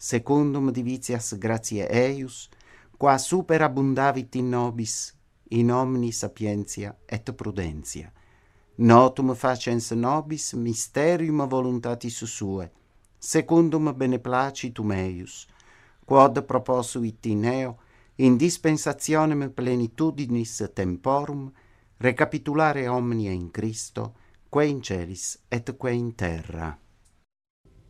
secundum divitias gratiae eius, qua superabundavit in nobis, in omni sapientia et prudentia. Notum facens nobis mysterium voluntatis suae, secundum beneplacitum eius, quod proposuit in eo, in dispensationem plenitudinis temporum, recapitulare omnia in Christo, quae in celis et quae in terra.